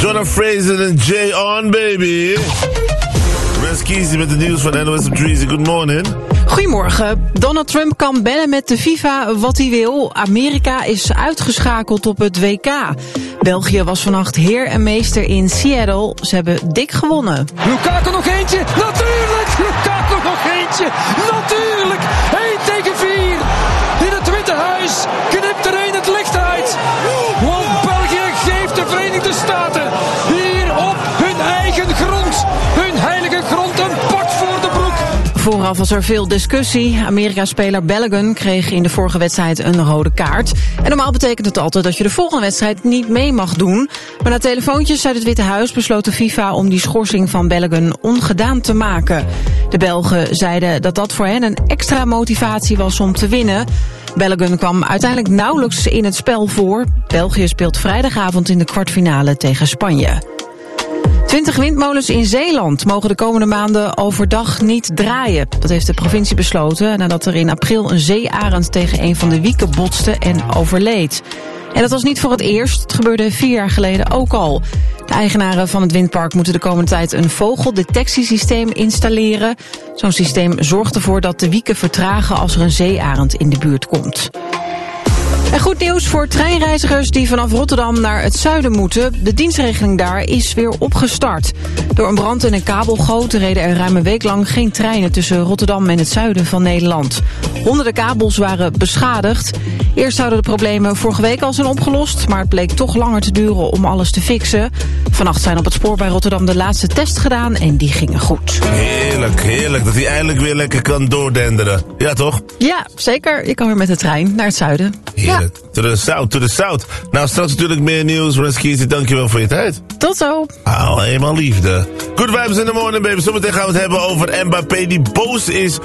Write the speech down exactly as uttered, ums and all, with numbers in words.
Jonah Fraser en Jay On, baby. Reskies met het nieuws van N O S op Treasy. Good morning. Goedemorgen. Donald Trump kan bellen met de FIFA wat hij wil. Amerika is uitgeschakeld op het W K. België was vannacht heer en meester in Seattle. Ze hebben dik gewonnen. Lukaku nog eentje. Natuurlijk. Lukaku nog eentje. Natuurlijk. één tegen vier. In het Witte Huis knipt er één het licht uit. Want België geeft de Verenigde Staten hier op hun eigen grond, hun heilige grond, een pak voor de broek. Vooraf was er veel discussie. Amerika-speler Balogun kreeg in de vorige wedstrijd een rode kaart. En normaal betekent het altijd dat je de volgende wedstrijd niet mee mag doen. Maar na telefoontjes uit het Witte Huis besloot de FIFA om die schorsing van Balogun ongedaan te maken. De Belgen zeiden dat dat voor hen een extra motivatie was om te winnen. Balogun kwam uiteindelijk nauwelijks in het spel voor. België speelt vrijdagavond in de kwartfinale tegen Spanje. twintig windmolens in Zeeland mogen de komende maanden overdag niet draaien. Dat heeft de provincie besloten nadat er in april een zeearend tegen een van de wieken botste en overleed. En dat was niet voor het eerst, het gebeurde vier jaar geleden ook al. De eigenaren van het windpark moeten de komende tijd een vogeldetectiesysteem installeren. Zo'n systeem zorgt ervoor dat de wieken vertragen als er een zeearend in de buurt komt. En goed nieuws voor treinreizigers die vanaf Rotterdam naar het zuiden moeten. De dienstregeling daar is weer opgestart. Door een brand in een kabelgoot reden er ruim een week lang geen treinen tussen Rotterdam en het zuiden van Nederland. Honderden kabels waren beschadigd. Eerst zouden de problemen vorige week al zijn opgelost, maar het bleek toch langer te duren om alles te fixen. Vannacht zijn op het spoor bij Rotterdam de laatste tests gedaan en die gingen goed. Heerlijk, heerlijk. Dat hij eindelijk weer lekker kan doordenderen. Ja, toch? Ja, zeker. Je kan weer met de trein naar het zuiden. Heerlijk. Ja. To the south, to the south. Nou, straks natuurlijk meer nieuws. Reskies, dankjewel voor je tijd. Tot zo. Al eenmaal liefde. Good vibes in the morning, baby. Zometeen gaan we het hebben over Mbappé die boos is